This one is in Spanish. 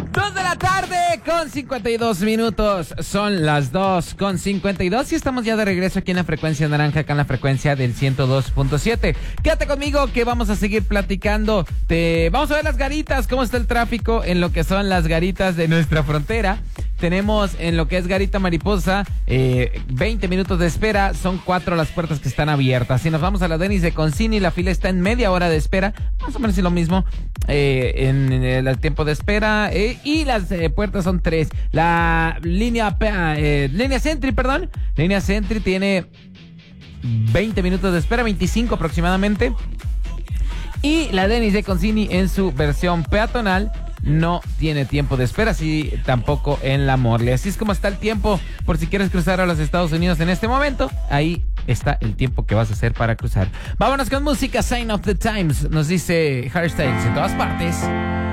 2 de la tarde con 52 minutos. Son las 2:52 y estamos ya de regreso aquí en la frecuencia naranja, acá en la frecuencia del 102.7. Quédate conmigo que vamos a seguir platicando. Vamos a ver las garitas, cómo está el tráfico en lo que son las garitas de nuestra frontera. Tenemos en lo que es Garita Mariposa 20 minutos de espera, son 4 las puertas que están abiertas. Si nos vamos a la Denis de Concini, la fila está en media hora de espera, más o menos es lo mismo en el tiempo de espera, y las puertas son 3. La línea Sentry tiene 20 minutos de espera, 25 aproximadamente. Y la Denis de Concini en su versión peatonal no tiene tiempo de espera, así tampoco en la Morley. Así es como está el tiempo por si quieres cruzar a los Estados Unidos en este momento. Ahí está el tiempo que vas a hacer para cruzar. Vámonos con música. Sign of the Times, nos dice Hairstyles en todas partes.